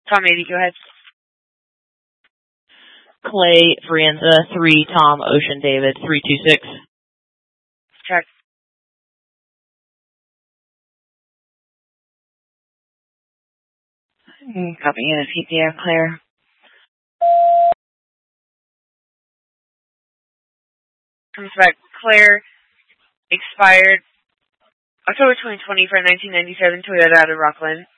Tom 80, go ahead. Clay Frienza, 3, Tom Ocean David, 326. Check. Copy in a PPF, Claire. Comes back, Claire, expired October 2020 for a 1997 Toyota out of Rockland.